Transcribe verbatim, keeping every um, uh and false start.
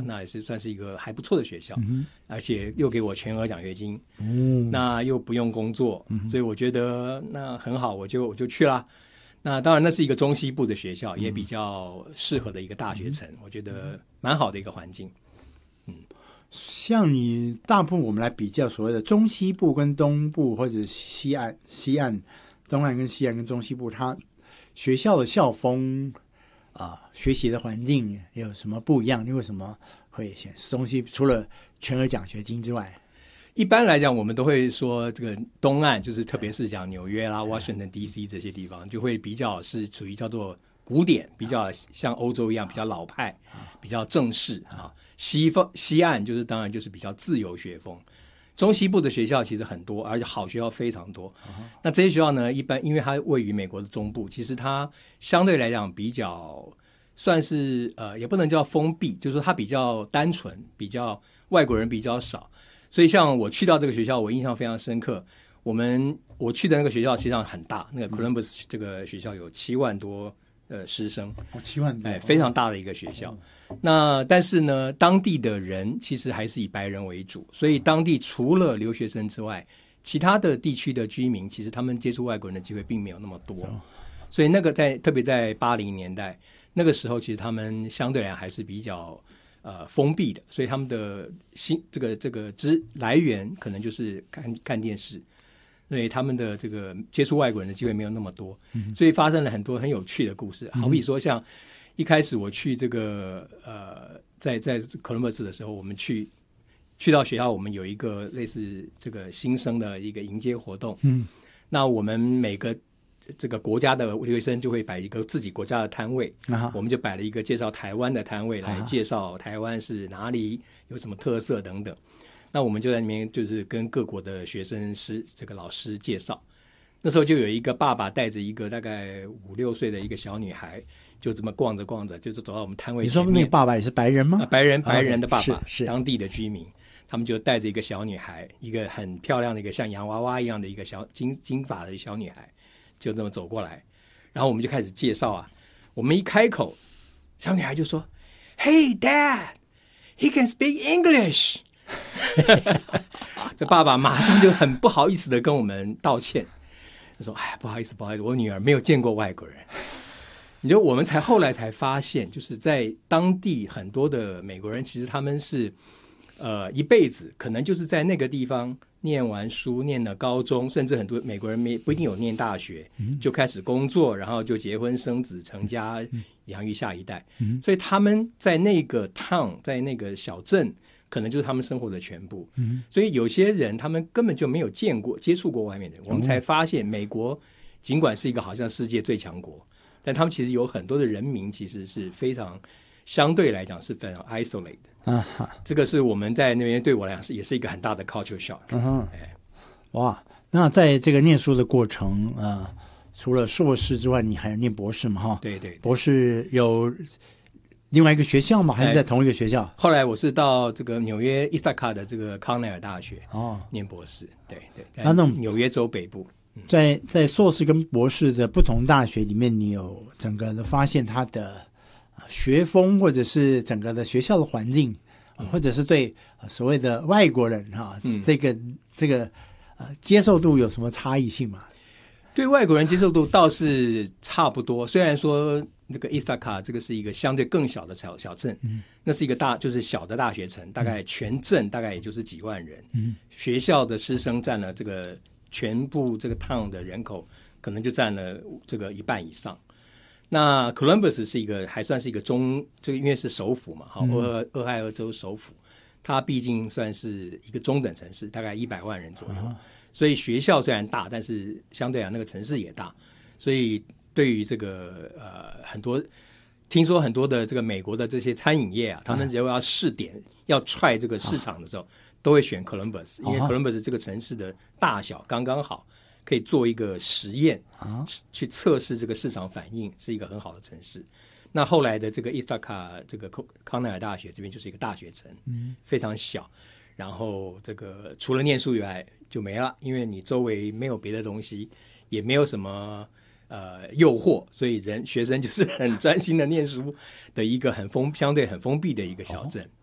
那也是算是一个还不错的学校，嗯、而且又给我全额奖学金， 嗯、 那又不用工作，嗯、所以我觉得那很好，我就我就去了。那当然那是一个中西部的学校，嗯、也比较适合的一个大学城，嗯、我觉得蛮好的一个环境。嗯， 像你大部分我们来比较所谓的中西部跟东部或者西岸、西岸、东岸跟西岸跟中西部，它学校的校风啊、呃，学习的环境有什么不一样？你为什么会显示中西除了全额奖学金之外？ 一般来讲，我们都会说这个东岸，就是特别是讲纽约啦、Washington D C 这些地方，就会比较是属于叫做古典，比较像欧洲一样比较老派，比较正式啊。西方西岸就是当然就是比较自由学风。中西部的学校其实很多，而且好学校非常多。Uh-huh. 那这些学校呢，一般因为它位于美国的中部，其实它相对来讲比较算是呃，也不能叫封闭，就是说它比较单纯，比较外国人比较少。所以像我去到这个学校，我印象非常深刻。我们我去的那个学校实际上很大，那个 Columbus 这个学校有七万多呃师生， 哦，七万多， 哎，非常大的一个学校。哦、那但是呢，当地的人其实还是以白人为主，所以当地除了留学生之外，其他的地区的居民其实他们接触外国人的机会并没有那么多。哦、所以那个在特别在八零年代那个时候，其实他们相对来讲还是比较。呃，封闭的，所以他们的新这个这个之来源可能就是看看电视，所以他们的这个接触外国人的机会没有那么多，嗯、所以发生了很多很有趣的故事。嗯、好比说，像一开始我去这个呃，在在 Columbus 的时候，我们去去到学校，我们有一个类似这个新生的一个迎接活动。嗯，那我们每个。这个国家的留学生就会摆一个自己国家的摊位，啊、我们就摆了一个介绍台湾的摊位来介绍台湾是哪里，有什么特色等等。那我们就在里面就是跟各国的学生师这个老师介绍。那时候就有一个爸爸带着一个大概五六岁的一个小女孩，就这么逛着逛着，就是走到我们摊位前面。 你说那个爸爸也是白人吗？ 啊、白人白人的爸爸， 啊、是, 是当地的居民。他们就带着一个小女孩，一个很漂亮的一个像洋娃娃一样的一个小金金发的小女孩。就这么走过来，然后我们就开始介绍啊。我们一开口，小女孩就说 ：“Hey, Dad, he can speak English。”这爸爸马上就很不好意思的跟我们道歉，就说：“哎，不好意思，不好意思，我女儿没有见过外国人。”你就我们才后来才发现，就是在当地很多的美国人，其实他们是呃一辈子可能就是在那个地方。念完书，念了高中，甚至很多美国人没不一定有念大学，嗯、就开始工作，然后就结婚生子成家，养育下一代。嗯、所以他们在那个 town， 在那个小镇，可能就是他们生活的全部。嗯、所以有些人他们根本就没有见过、接触过外面的人。我们才发现，美国尽管是一个好像世界最强国，但他们其实有很多的人民其实是非常相对来讲是非常 isolated 的。啊哈，这个是我们在那边对我来讲是也是一个很大的 culture shock。嗯哼，哎， 哇，那在这个念书的过程，呃，除了硕士之外，你还有念博士嘛？哈， 对 对, 对， 博士有另外一个学校吗？还是在同一个学校？ 哎、后来我是到这个纽约伊萨卡的这个康奈尔大学哦念博士。对对，那种纽约州北部， 嗯、在在硕士跟博士的不同大学里面，你有整个的发现它的。学风或者是整个的学校的环境，嗯、或者是对所谓的外国人哈、嗯，这个这个呃接受度有什么差异性吗？ 对外国人接受度倒是差不多，虽然说这个伊萨卡这个是一个相对更小的小小镇，嗯、那是一个大就是小的大学城，大概全镇大概也就是几万人，嗯、学校的师生占了这个全部这个 town 的人口，可能就占了这个一半以上。那 Columbus 是一个还算是一个中，这个因为是首府嘛，嗯、俄俄亥俄州首府，它毕竟算是一个中等城市，大概一百万人左右，嗯、所以学校虽然大，但是相对来讲那个城市也大，所以对于这个呃很多听说很多的这个美国的这些餐饮业啊，他们只要要试点、嗯、要踹这个市场的时候，啊、都会选 Columbus， 因为 Columbus 这个城市的大小刚刚好。可以做一个实验，啊、去测试这个市场反应，是一个很好的城市。那后来的这个伊萨卡这个康奈尔大学这边就是一个大学城，嗯、非常小，然后这个除了念书以外就没了，因为你周围没有别的东西，也没有什么呃诱惑，所以人学生就是很专心的念书的一个很封相对很封闭的一个小镇。